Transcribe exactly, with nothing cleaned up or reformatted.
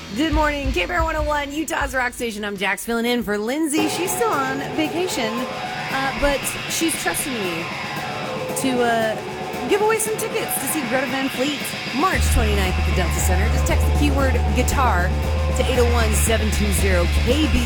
Good morning, K B R one oh one, Utah's rock station. I'm Jax filling in for Lindsay. She's still on vacation, uh, but she's trusting me to uh, give away some tickets to see Greta Van Fleet March twenty-ninth at the Delta Center. Just text the keyword guitar to eight oh one, seven two zero, K B